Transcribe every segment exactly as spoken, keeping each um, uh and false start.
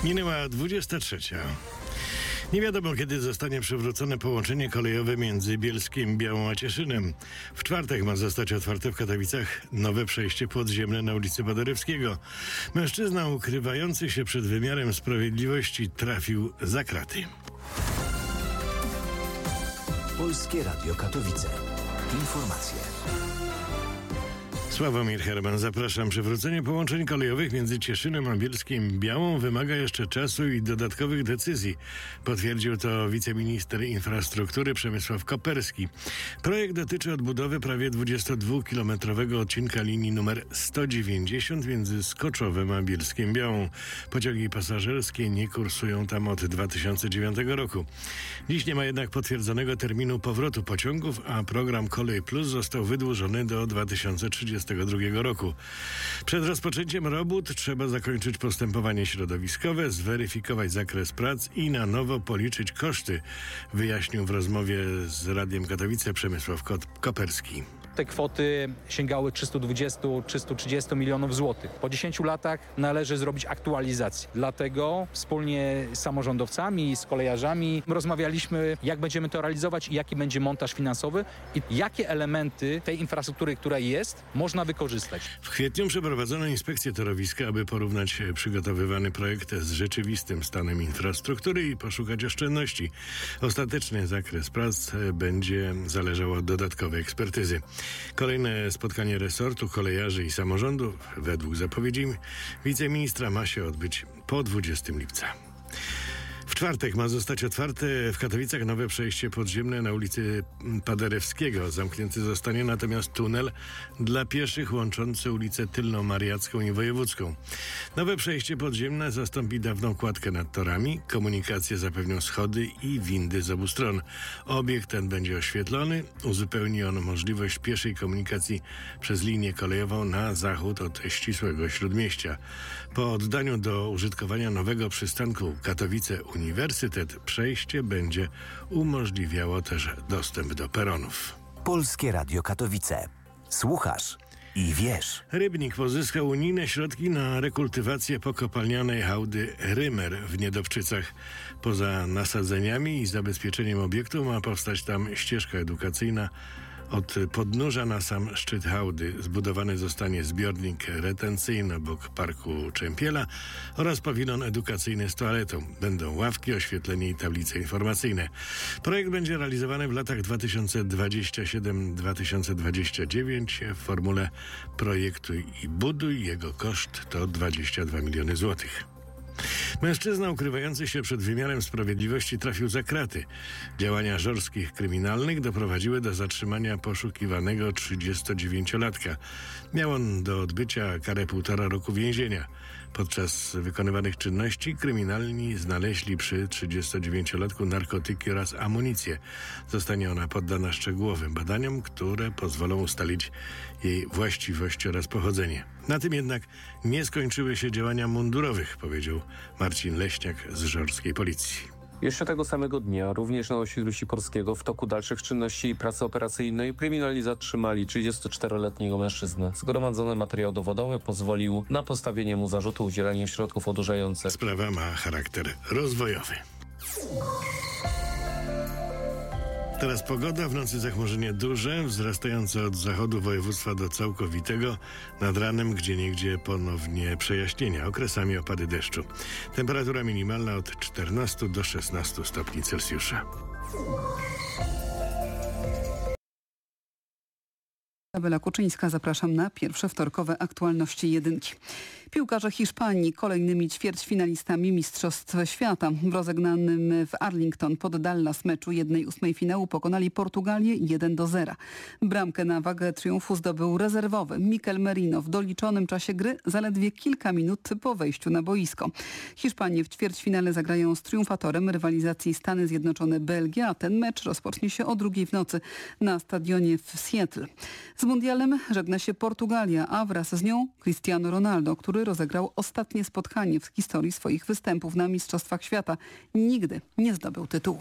Minęła dwudziesta trzecia. Nie wiadomo, kiedy zostanie przywrócone połączenie kolejowe między Bielskiem, Białą a Cieszynem. W czwartek ma zostać otwarte w Katowicach nowe przejście podziemne na ulicy Paderewskiego. Mężczyzna ukrywający się przed wymiarem sprawiedliwości trafił za kraty. Polskie Radio Katowice. Informacje. Sławomir Herman, zapraszam. Przywrócenie połączeń kolejowych między Cieszynem a Bielskiem Białą wymaga jeszcze czasu i dodatkowych decyzji. Potwierdził to wiceminister infrastruktury Przemysław Koperski. Projekt dotyczy odbudowy prawie dwudziestodwukilometrowego odcinka linii numer sto dziewięćdziesiąt między Skoczowem a Bielskiem Białą. Pociągi pasażerskie nie kursują tam od dwa tysiące dziewiątego roku. Dziś nie ma jednak potwierdzonego terminu powrotu pociągów, a program Kolej Plus został wydłużony do dwa tysiące trzydziestego drugiego roku. Przed rozpoczęciem robót trzeba zakończyć postępowanie środowiskowe, zweryfikować zakres prac i na nowo policzyć koszty, wyjaśnił w rozmowie z Radiem Katowice Przemysław Koperski. Te kwoty sięgały trzysta dwadzieścia do trzysta trzydzieści milionów złotych. Po dziesięciu latach należy zrobić aktualizację. Dlatego wspólnie z samorządowcami, z kolejarzami rozmawialiśmy, jak będziemy to realizować i jaki będzie montaż finansowy i jakie elementy tej infrastruktury, która jest, można wykorzystać. W kwietniu przeprowadzono inspekcję torowiska, aby porównać przygotowywany projekt z rzeczywistym stanem infrastruktury i poszukać oszczędności. Ostateczny zakres prac będzie zależał od dodatkowej ekspertyzy. Kolejne spotkanie resortu, kolejarzy i samorządów, według zapowiedzi wiceministra, ma się odbyć po dwudziestego lipca. W czwartek ma zostać otwarte w Katowicach nowe przejście podziemne na ulicy Paderewskiego. Zamknięty zostanie natomiast tunel dla pieszych łączący ulicę Tylną Mariacką i Wojewódzką. Nowe przejście podziemne zastąpi dawną kładkę nad torami. Komunikację zapewnią schody i windy z obu stron. Obiekt ten będzie oświetlony. Uzupełni on możliwość pieszej komunikacji przez linię kolejową na zachód od ścisłego śródmieścia. Po oddaniu do użytkowania nowego przystanku Katowice Uniwersytet przejście będzie umożliwiało też dostęp do peronów. Polskie Radio Katowice. Słuchasz i wiesz. Rybnik pozyskał unijne środki na rekultywację pokopalnianej hałdy Rymer w Niedobczycach. Poza nasadzeniami i zabezpieczeniem obiektu ma powstać tam ścieżka edukacyjna. Od podnóża na sam szczyt hałdy zbudowany zostanie zbiornik retencyjny obok Parku Czempiela oraz pawilon edukacyjny z toaletą. Będą ławki, oświetlenie i tablice informacyjne. Projekt będzie realizowany w latach dwa tysiące dwudziestym siódmym do dwa tysiące dwudziestego dziewiątego w formule projektuj i buduj. Jego koszt to dwadzieścia dwa miliony złotych. Mężczyzna ukrywający się przed wymiarem sprawiedliwości trafił za kraty. Działania żorskich kryminalnych doprowadziły do zatrzymania poszukiwanego trzydziestodziewięciolatka. Miał on do odbycia karę półtora roku więzienia. Podczas wykonywanych czynności kryminalni znaleźli przy trzydziestodziewięciolatku narkotyki oraz amunicję. Zostanie ona poddana szczegółowym badaniom, które pozwolą ustalić jej właściwość oraz pochodzenie. Na tym jednak nie skończyły się działania mundurowych, powiedział Marcin Leśniak z żorskiej policji. Jeszcze tego samego dnia, również na osiedlu Sikorskiego, w toku dalszych czynności i pracy operacyjnej kryminalni zatrzymali trzydziestoczteroletniego mężczyznę. Zgromadzony materiał dowodowy pozwolił na postawienie mu zarzutu udzielania środków odurzających. Sprawa ma charakter rozwojowy. Teraz pogoda, w nocy zachmurzenie duże, wzrastające od zachodu województwa do całkowitego, nad ranem gdzieniegdzie ponownie przejaśnienia, okresami opady deszczu. Temperatura minimalna od czternastu do szesnastu stopni Celsjusza. Izabela Kuczyńska, zapraszam na pierwsze wtorkowe aktualności jedynki. Piłkarze Hiszpanii kolejnymi ćwierćfinalistami Mistrzostw Świata. W rozegranym w Arlington pod Dallas meczu jednej ósmej finału pokonali Portugalię jeden do zera. Bramkę na wagę triumfu zdobył rezerwowy Mikel Merino w doliczonym czasie gry zaledwie kilka minut po wejściu na boisko. Hiszpanie w ćwierćfinale zagrają z triumfatorem rywalizacji Stany Zjednoczone Belgia, a ten mecz rozpocznie się o drugiej w nocy na stadionie w Seattle. Z mundialem żegna się Portugalia, a wraz z nią Cristiano Ronaldo, który rozegrał ostatnie spotkanie w historii swoich występów na Mistrzostwach Świata. Nigdy nie zdobył tytułu.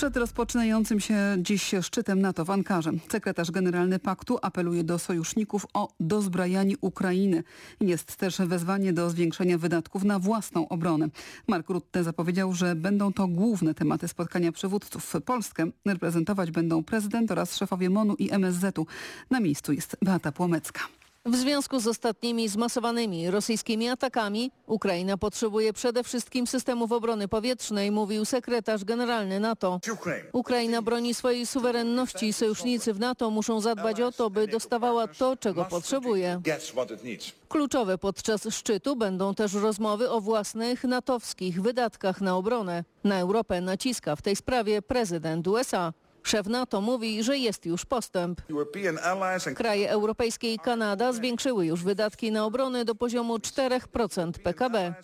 Przed rozpoczynającym się dziś szczytem NATO w Ankarze sekretarz generalny paktu apeluje do sojuszników o dozbrajanie Ukrainy. Jest też wezwanie do zwiększenia wydatków na własną obronę. Mark Rutte zapowiedział, że będą to główne tematy spotkania przywódców. Polskę reprezentować będą prezydent oraz szefowie MONU i M S Z u. Na miejscu jest Beata Płomecka. W związku z ostatnimi zmasowanymi rosyjskimi atakami Ukraina potrzebuje przede wszystkim systemów obrony powietrznej, mówił sekretarz generalny NATO. Ukraina broni swojej suwerenności i sojusznicy w NATO muszą zadbać o to, by dostawała to, czego potrzebuje. Kluczowe podczas szczytu będą też rozmowy o własnych natowskich wydatkach na obronę. Na Europę naciska w tej sprawie prezydent U S A. Szef NATO mówi, że jest już postęp. Kraje europejskie i Kanada zwiększyły już wydatki na obronę do poziomu cztery procent P K B.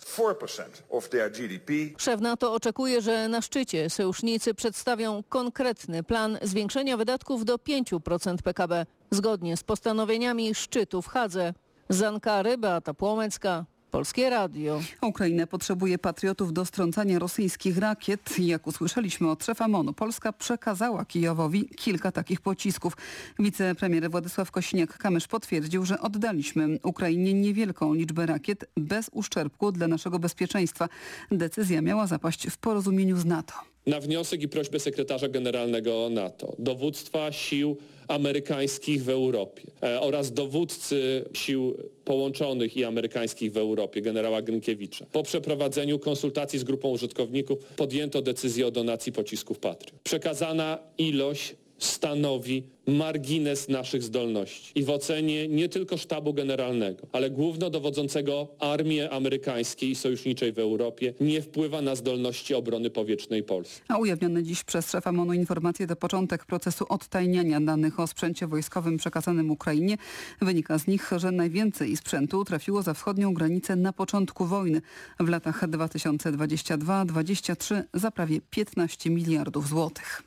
Szef NATO oczekuje, że na szczycie sojusznicy przedstawią konkretny plan zwiększenia wydatków do pięć procent P K B, zgodnie z postanowieniami szczytu w Hadze. Z Ankary Beata Płomecka. Polskie Radio. Ukraina potrzebuje patriotów do strącania rosyjskich rakiet. Jak usłyszeliśmy od szefa MONU, Polska przekazała Kijowowi kilka takich pocisków. Wicepremier Władysław Kosiniak-Kamysz potwierdził, że oddaliśmy Ukrainie niewielką liczbę rakiet bez uszczerbku dla naszego bezpieczeństwa. Decyzja miała zapaść w porozumieniu z NATO. Na wniosek i prośbę sekretarza generalnego NATO, dowództwa sił amerykańskich w Europie e, oraz dowódcy sił połączonych i amerykańskich w Europie, generała Grynkiewicza. Po przeprowadzeniu konsultacji z grupą użytkowników podjęto decyzję o donacji pocisków Patriot. Przekazana ilość stanowi margines naszych zdolności i w ocenie nie tylko sztabu generalnego, ale głównodowodzącego armii amerykańskiej i sojuszniczej w Europie nie wpływa na zdolności obrony powietrznej Polski. A ujawnione dziś przez szefa MONU informacje to początek procesu odtajniania danych o sprzęcie wojskowym przekazanym Ukrainie. Wynika z nich, że najwięcej sprzętu trafiło za wschodnią granicę na początku wojny. W latach dwa tysiące dwudziestym drugim do dwudziestego trzeciego za prawie piętnaście miliardów złotych.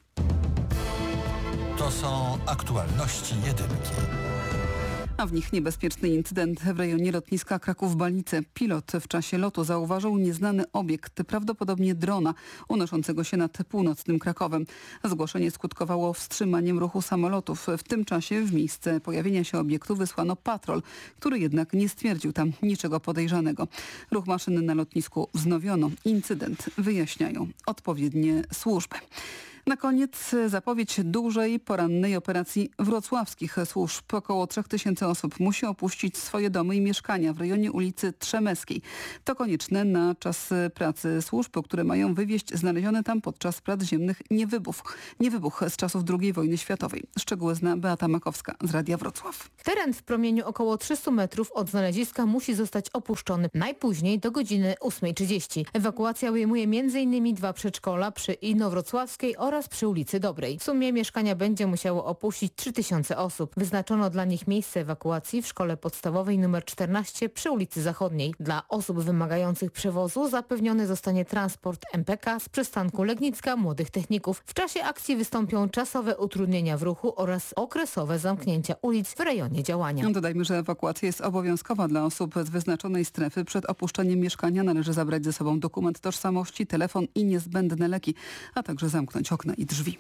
To są aktualności jedynki. A w nich niebezpieczny incydent w rejonie lotniska Kraków-Balice. Pilot w czasie lotu zauważył nieznany obiekt, prawdopodobnie drona, unoszącego się nad północnym Krakowem. Zgłoszenie skutkowało wstrzymaniem ruchu samolotów. W tym czasie w miejsce pojawienia się obiektu wysłano patrol, który jednak nie stwierdził tam niczego podejrzanego. Ruch maszyny na lotnisku wznowiono. Incydent wyjaśniają odpowiednie służby. Na koniec zapowiedź dużej porannej operacji wrocławskich służb. Około trzech tysięcy osób musi opuścić swoje domy i mieszkania w rejonie ulicy Trzemeskiej. To konieczne na czas pracy służb, które mają wywieźć znaleziony tam podczas prac ziemnych niewybuch. Niewybuch z czasów drugiej wojny światowej. Szczegóły zna Beata Makowska z Radia Wrocław. Teren w promieniu około trzystu metrów od znaleziska musi zostać opuszczony najpóźniej do godziny ósmej trzydzieści. Ewakuacja obejmuje między innymi dwa przedszkola przy Inowrocławskiej oraz przy ulicy Dobrej. W sumie mieszkania będzie musiało opuścić trzy tysiące osób. Wyznaczono dla nich miejsce ewakuacji w szkole podstawowej nr czternaście przy ulicy Zachodniej. Dla osób wymagających przewozu zapewniony zostanie transport M P K z przystanku Legnicka Młodych Techników. W czasie akcji wystąpią czasowe utrudnienia w ruchu oraz okresowe zamknięcia ulic w rejonie działania. Dodajmy, że ewakuacja jest obowiązkowa dla osób z wyznaczonej strefy. Przed opuszczeniem mieszkania należy zabrać ze sobą dokument tożsamości, telefon i niezbędne leki, a także zamknąć okna i drzwi.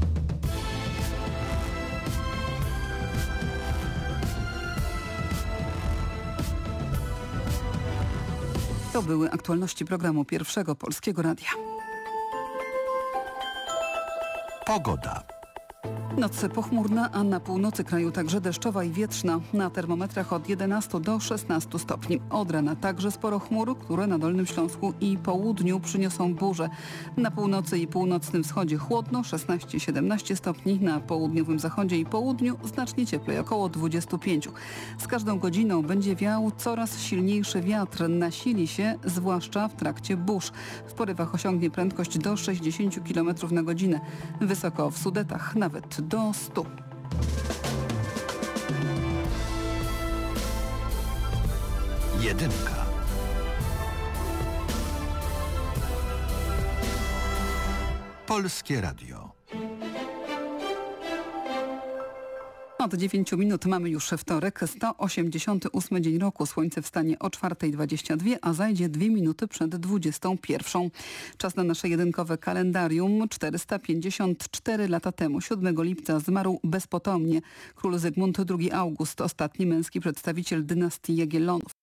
To były aktualności programu Pierwszego Polskiego Radia. Pogoda. Noc pochmurna, a na północy kraju także deszczowa i wietrzna. Na termometrach od jedenastu do szesnastu stopni. Od rana także sporo chmur, które na Dolnym Śląsku i południu przyniosą burze. Na północy i północnym wschodzie chłodno, szesnaście do siedemnastu stopni. Na południowym zachodzie i południu znacznie cieplej, około dwudziestu pięciu. Z każdą godziną będzie wiał coraz silniejszy wiatr. Nasili się zwłaszcza w trakcie burz. W porywach osiągnie prędkość do sześćdziesięciu kilometrów na godzinę. Wysoko w Sudetach nawet do stu. Jedynka. Polskie Radio. Od dziewięciu minut mamy już wtorek, sto osiemdziesiąty ósmy dzień roku. Słońce wstanie o czwartej dwadzieścia dwie, a zajdzie dwie minuty przed dwudziestą pierwszą. Czas na nasze jedynkowe kalendarium. czterysta pięćdziesiąt cztery lata temu, siódmego lipca, zmarł bezpotomnie król Zygmunt drugi August, ostatni męski przedstawiciel dynastii Jagiellonów.